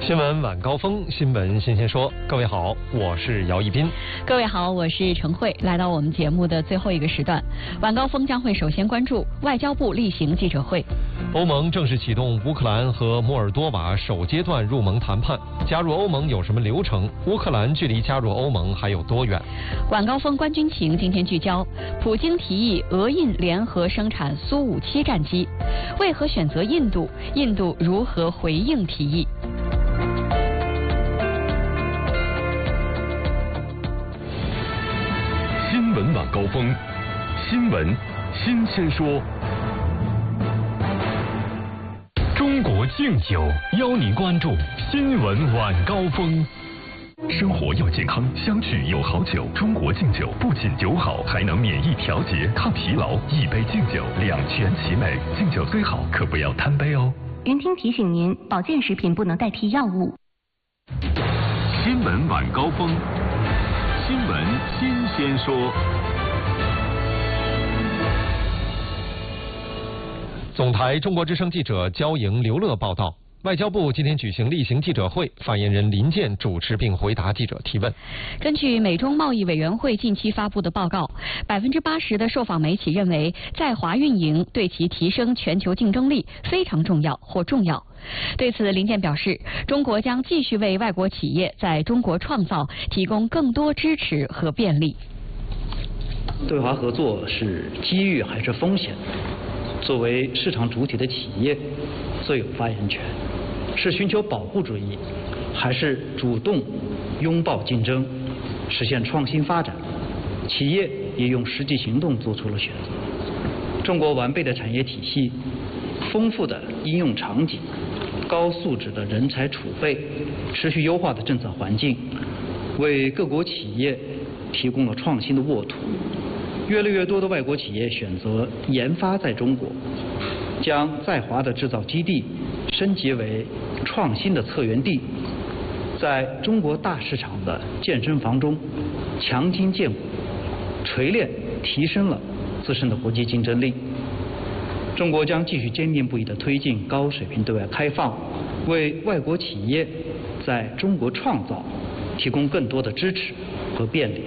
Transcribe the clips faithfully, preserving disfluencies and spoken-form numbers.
新闻晚高峰，新闻新鲜说。各位好，我是姚一斌。 各位好，我是陈慧。来到我们节目的最后一个时段，晚高峰将会首先关注外交部例行记者会。 欧盟正式启动乌克兰和摩尔多瓦首阶段入盟谈判，加入欧盟有什么流程？乌克兰距离加入欧盟还有多远？ 晚高峰观军情今天聚焦，普京提议俄印联合生产苏五七战机，为何选择印度？印度如何回应提议？ 新闻晚高峰，新闻新鲜说。中国敬酒邀您关注新闻晚高峰。生活要健康，相聚有好酒。中国敬酒不仅酒好，还能免疫调节、抗疲劳。一杯敬酒，两全其美。敬酒最好，可不要贪杯哦。 云听提醒您，保健食品不能代替药物。 新闻晚高峰，新闻新鲜说。 总台中国之声记者焦莹、刘乐报道，外交部今天举行例行记者会，发言人林健主持并回答记者提问。 根据美中贸易委员会近期发布的报告，百分之八十的受访媒体认为在华运营对其提升全球竞争力非常重要或重要。对此，林健表示，中国将继续为外国企业在中国创造提供更多支持和便利。 对华合作是机遇还是风险？作为市场主体的企业最有发言权，是寻求保护主义，还是主动拥抱竞争，实现创新发展？企业也用实际行动做出了选择。中国完备的产业体系、丰富的应用场景、高素质的人才储备、持续优化的政策环境，为各国企业提供了创新的沃土。越来越多的外国企业选择研发在中国，将在华的制造基地升级为创新的策源地，在中国大市场的健身房中强筋健骨，锤炼提升了自身的国际竞争力。中国将继续坚定不移地推进高水平对外开放，为外国企业在中国创造提供更多的支持和便利。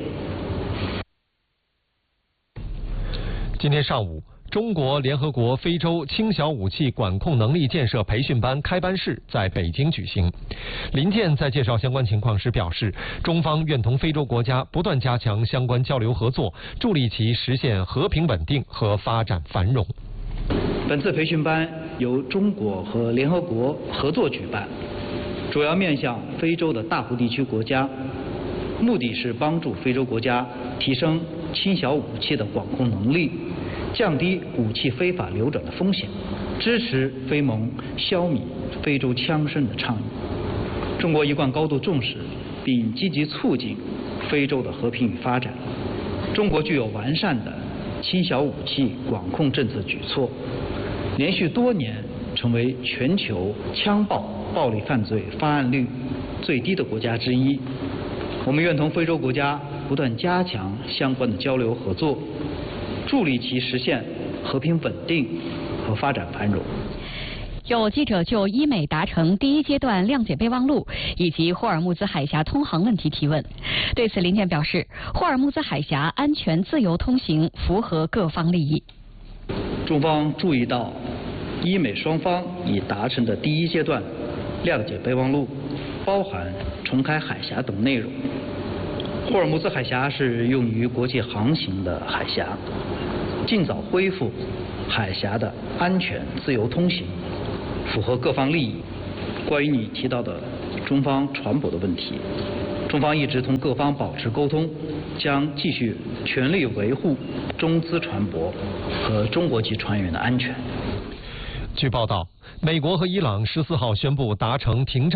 今天上午，中国联合国非洲轻小武器管控能力建设培训班开班式在北京举行。林健在介绍相关情况时表示，中方愿同非洲国家不断加强相关交流合作，助力其实现和平稳定和发展繁荣。 本次培训班由中国和联合国合作举办，主要面向非洲的大湖地区国家，目的是帮助非洲国家提升轻小武器的管控能力，降低武器非法流转的风险，支持非盟消弭非洲枪声的倡议。中国一贯高度重视并积极促进非洲的和平与发展。中国具有完善的轻小武器管控政策举措，连续多年成为全球枪爆暴力犯罪发案率最低的国家之一。我们愿同非洲国家不断加强相关的交流合作，助力其实现和平稳定和发展繁荣。 有记者就伊美达成第一阶段谅解备忘录以及霍尔木兹海峡通航问题提问。对此，林健表示，霍尔木兹海峡安全自由通行符合各方利益。 中方注意到，伊美双方已达成的第一阶段谅解备忘录包含重开海峡等内容。霍尔木兹海峡是用于国际航行的海峡，尽早恢复海峡的安全自由通行符合各方利益。关于你提到的中方船舶的问题，中方一直同各方保持沟通，将继续全力维护中资船舶和中国籍船员的安全。 据报道，美国和伊朗十四号宣布达成停战